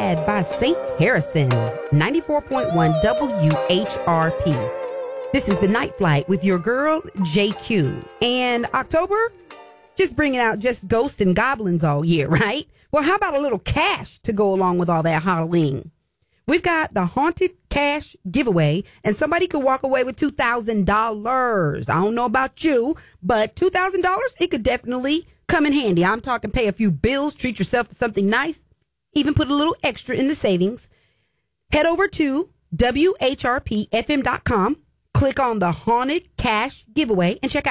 Bad by St. Harrison, 94.1 WHRP. This is the Night Flight with your girl, JQ. And October, just bringing out just ghosts and goblins all year, right? Well, how about a little cash to go along with all that Halloween? We've got the Haunted Cash giveaway, and somebody could walk away with $2,000. I don't know about you, but $2,000, it could definitely come in handy. I'm talking pay a few bills, treat yourself to something nice, even put a little extra in the savings. Head over to WHRPFM.com, click on the Haunted Cash giveaway, and check out